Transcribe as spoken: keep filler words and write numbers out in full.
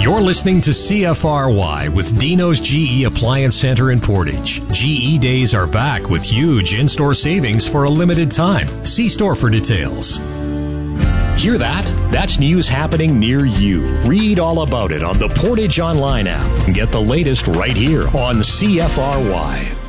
You're listening to C F R Y with Dino's G E Appliance Center in Portage. G E Days are back with huge in-store savings for a limited time. See store for details. Hear that? That's news happening near you. Read all about it on the Portage Online app and get the latest right here on C F R Y.